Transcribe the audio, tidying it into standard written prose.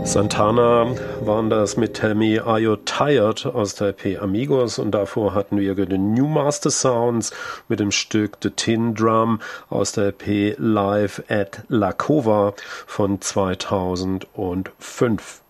Santana waren das mit Tell Me Are You Tired aus der EP Amigos, und davor hatten wir den New Master Sounds mit dem Stück The Tin Drum aus der EP Live at La Cova von 2005.